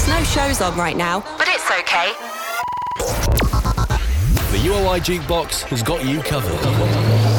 There's no shows on right now, but it's okay. The UOI Jukebox has got you covered.